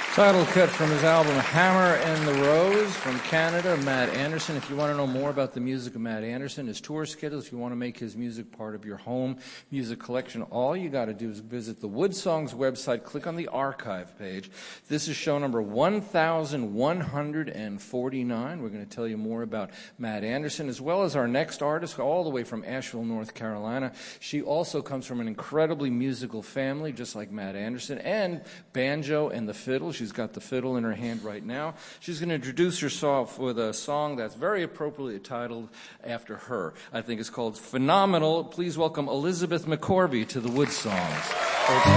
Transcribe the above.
Title cut from his album Hammer and the Rose from Canada, Matt Anderson. If you want to know more about the music of Matt Anderson, his tour schedule, if you want to make his music part of your home music collection, all you got to do is visit the Wood Songs website, click on the archive page. This is show number 1149. We're going to tell you more about Matt Anderson, as well as our next artist, all the way from Asheville, North Carolina. She also comes from an incredibly musical family, just like Matt Anderson, and banjo and the fiddle. She's got the fiddle in her hand right now. She's going to introduce herself with a song that's very appropriately titled after her. I think it's called Phenomenal. Please welcome Elizabeth McCorvey to the Wood Songs.